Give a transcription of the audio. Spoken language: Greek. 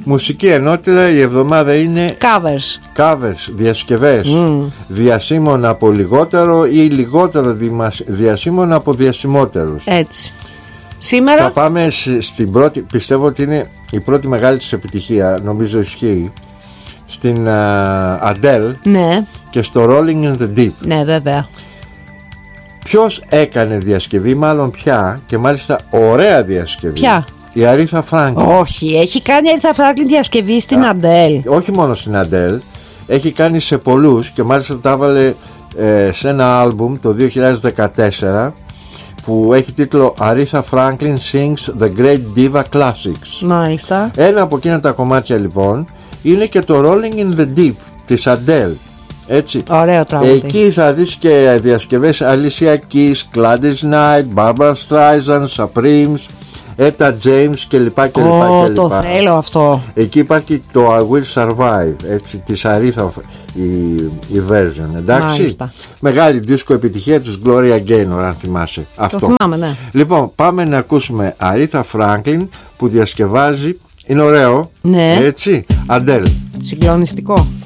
Μουσική ενότητα η εβδομάδα είναι covers, διασκευές διασύμων από λιγότερο ή λιγότερο διασύμων από διασημότερους. Έτσι. Σήμερα θα πάμε στην πρώτη, πιστεύω ότι είναι η πρώτη μεγάλη της επιτυχία, νομίζω ισχύει, στην Adele, ναι, και στο Rolling in the Deep. Ναι, βέβαια. Ποιος έκανε διασκευή, μάλλον πια, και μάλιστα ωραία διασκευή? Ποια? Η Aretha Franklin. Όχι, έχει κάνει η Aretha Franklin διασκευή στην Adele. Όχι μόνο στην Adele, έχει κάνει σε πολλούς και μάλιστα τα έβαλε σε ένα άλμπουμ το 2014 που έχει τίτλο Aretha Franklin Sings The Great Diva Classics. Μάλιστα. Ένα από εκείνα τα κομμάτια λοιπόν είναι και το Rolling in the Deep της Adele. Έτσι. Ωραίο τραγούδι. Εκεί θα δεις και διασκευές Alicia Keys, Gladys Knight, Barbara Streisand, Supremes, Etta James κλπ. Το θέλω αυτό. Εκεί υπάρχει το I Will Survive, έτσι, της Aretha, η version, εντάξει. Μάλιστα. Μεγάλη δίσκο επιτυχία τους Gloria Gaynor, αν θυμάσαι. Αυτό. Το θυμάμαι, ναι. Λοιπόν, πάμε να ακούσουμε Aretha Franklin που διασκευάζει, είναι ωραίο, ναι, έτσι, Adele. Συγκλονιστικό.